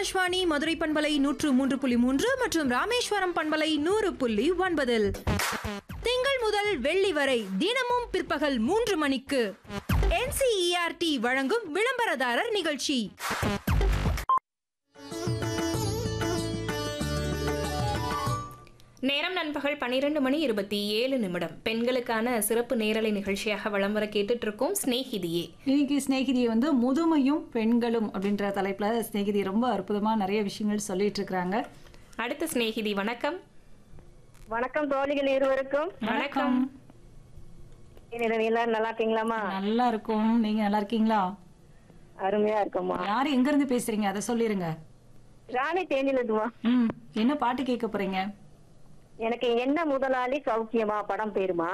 ஆகாஷ்வாணி மதுரை பண்பலை 103.3 மற்றும் ராமேஸ்வரம் பண்பலை 100.9 திங்கள் முதல் வெள்ளி வரை தினமும் பிற்பகல் 3 மணிக்கு NCERT வழங்கும் விளம்பரதாரர் நிகழ்ச்சி. நேரம் நண்பகல் 12:27. பெண்களுக்கான சிறப்பு நேரலை நிகழ்ச்சியாக வலம் வர கேட்டுட்டு இருக்கோம் ஸ்நேகிதியே. இன்னைக்கு ஸ்நேகிதியை முதுமையும் பெண்களும் அப்படின்ற தலைப்புல ஸ்நேகிதி ரொம்ப அற்புதமா நிறைய விஷயங்கள் சொல்லிட்டு இருக்காங்க. அடுத்த ஸ்நேகிதி வணக்கம். வணக்கம் தோழிகள் இருவருக்கும். வணக்கம். எல்லாரும் நல்லா இருக்கீங்களாமா? நல்லா இருக்கும். நீங்க நல்லா இருக்கீங்களா? அருமையா இருக்கோமா. யாரு எங்க இருந்து பேசுறீங்க அதை சொல்லிருங்க. ராணி தேனிலதுமா. என்ன பாட்டு கேட்க போறீங்க? எனக்கு என்ன முதலாளி சௌக்கியமா படம் பேருமா?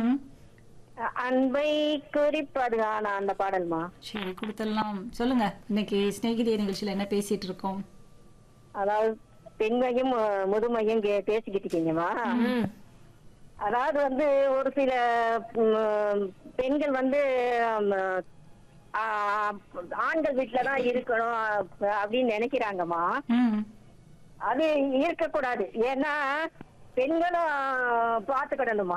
அன்பை குறிப்பது ஆனா அந்த பாடல்மா. சரி கொடுத்துடலாம். சொல்லுங்க, இன்னைக்கு ஸ்நேகிதிய நிகழ்ச்சியில என்ன பேசிட்டு இருக்கோம்? அதாவது பெண்மையும் முதுமையும் பேசிக்கிட்டு இருக்கீங்கம்மா. அதாவது ஒரு சில பெண்கள் ஆண்கள் வீட்டுலதான் இருக்கணும் அப்படின்னு நினைக்கிறாங்கம்மா. அது இருக்கக்கூடாது. ஏன்னா பெண்களும் பாத்துக்கிடணுமா.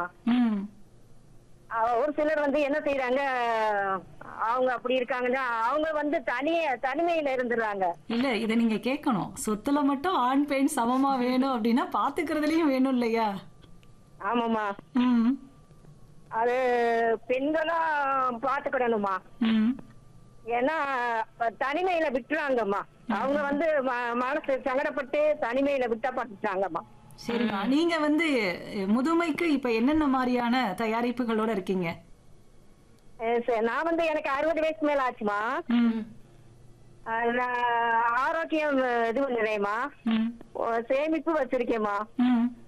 ஒரு சிலர் என்ன செய்யறாங்க, அவங்க அப்படி இருக்காங்கன்னா அவங்க தனிமையில இருந்துடுறாங்க. இல்ல, இத நீங்க கேட்கணும். சொத்துல மட்டும் ஆண் பெண் சமமா வேணும் அப்படின்னா பாத்துக்கிறதுலயும் வேணும் இல்லையா? ஆமாமா. அது பெண்களும் பாத்துக்கிடணுமா. ஏன்னா தனிமையில விட்டுறாங்கம்மா. அவங்க மனசு சங்கடப்பட்டு தனிமையில விட்டா பார்த்துட்டாங்கம்மா. சரிம்மா, நீங்க முதுமைக்கு இப்ப என்னென்ன மாதிரியான தயாரிப்புகளோட இருக்கீங்க? நான் எனக்கு 60 வயசு மேல ஆச்சுமா. ஆரோக்கியம் இது பண்ணுறேம்மா. சேமிப்பு வச்சிருக்கேம்மா.